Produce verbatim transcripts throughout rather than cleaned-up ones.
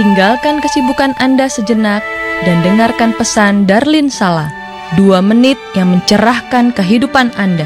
tinggalkan kesibukan Anda sejenak dan dengarkan pesan Darlin Sala, dua menit yang mencerahkan kehidupan Anda.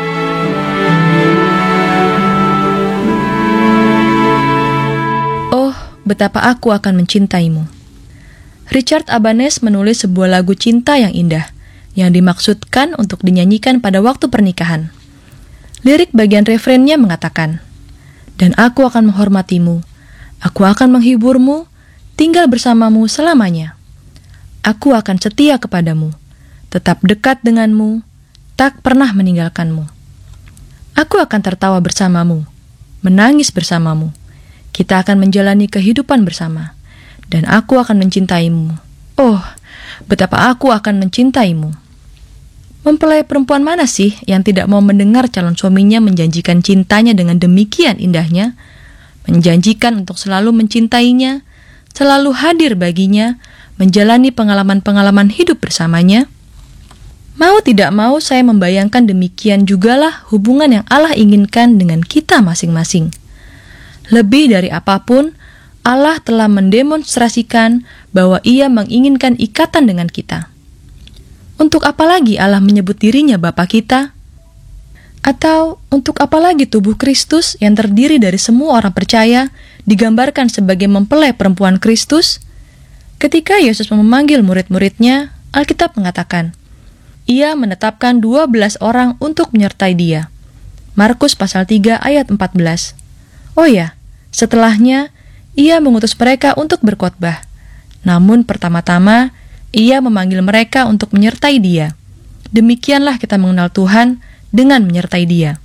Oh, betapa aku akan mencintaimu. Richard Abanes menulis sebuah lagu cinta yang indah, yang dimaksudkan untuk dinyanyikan pada waktu pernikahan. Lirik bagian refrennya mengatakan, "Dan aku akan menghormatimu, aku akan menghiburmu, tinggal bersamamu selamanya. Aku akan setia kepadamu, tetap dekat denganmu, tak pernah meninggalkanmu. Aku akan tertawa bersamamu, menangis bersamamu. Kita akan menjalani kehidupan bersama, dan aku akan mencintaimu. Oh, betapa aku akan mencintaimu." Mempelai perempuan mana sih yang tidak mau mendengar calon suaminya menjanjikan cintanya dengan demikian indahnya, menjanjikan untuk selalu mencintainya, selalu hadir baginya, menjalani pengalaman-pengalaman hidup bersamanya? Mau tidak mau saya membayangkan demikian jugalah hubungan yang Allah inginkan dengan kita masing-masing. Lebih dari apapun, Allah telah mendemonstrasikan bahwa Ia menginginkan ikatan dengan kita. Untuk apa lagi Allah menyebut dirinya Bapa kita? Atau untuk apa lagi tubuh Kristus yang terdiri dari semua orang percaya digambarkan sebagai mempelai perempuan Kristus? Ketika Yesus memanggil murid-muridnya, Alkitab mengatakan, Ia menetapkan dua belas orang untuk menyertai Dia. Markus pasal tiga ayat empat belas. Oh ya, setelahnya Ia mengutus mereka untuk berkhotbah. Namun pertama-tama Ia memanggil mereka untuk menyertai Dia. Demikianlah kita mengenal Tuhan dengan menyertai Dia.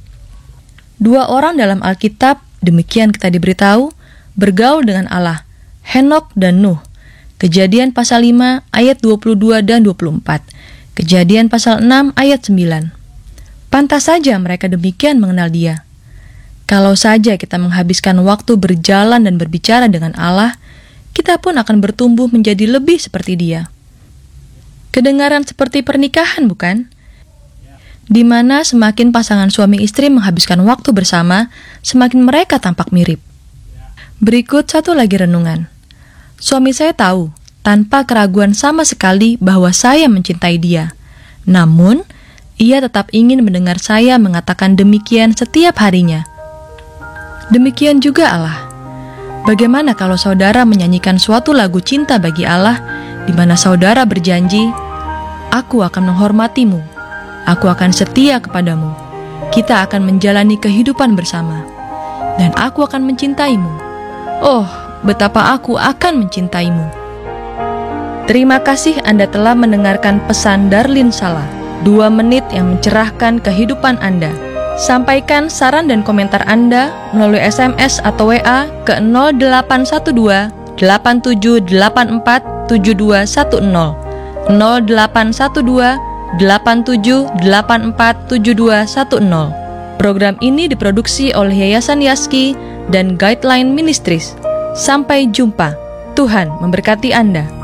Dua orang dalam Alkitab, demikian kita diberitahu, bergaul dengan Allah, Henokh dan Nuh. Kejadian pasal lima ayat dua puluh dua dan dua puluh empat. Kejadian pasal enam ayat sembilan. Pantas saja mereka demikian mengenal Dia. Kalau saja kita menghabiskan waktu berjalan dan berbicara dengan Allah, kita pun akan bertumbuh menjadi lebih seperti Dia. Kedengaran seperti pernikahan, bukan? Di mana semakin pasangan suami istri menghabiskan waktu bersama, semakin mereka tampak mirip. Berikut satu lagi renungan. Suami saya tahu, tanpa keraguan sama sekali bahwa saya mencintai dia. Namun, ia tetap ingin mendengar saya mengatakan demikian setiap harinya. Demikian juga Allah. Bagaimana kalau saudara menyanyikan suatu lagu cinta bagi Allah, di mana saudara berjanji, "Aku akan menghormatimu, aku akan setia kepadamu, kita akan menjalani kehidupan bersama, dan aku akan mencintaimu. Oh, betapa aku akan mencintaimu." Terima kasih Anda telah mendengarkan pesan Darlin Sala, dua menit yang mencerahkan kehidupan Anda. Sampaikan saran dan komentar Anda melalui S M S atau W A ke nol delapan satu dua delapan tujuh delapan empat tujuh dua satu nol nol delapan satu dua delapan tujuh delapan empat tujuh dua satu nol. Program ini diproduksi oleh Yayasan Yaski dan Guideline Ministries. Sampai jumpa. Tuhan memberkati Anda.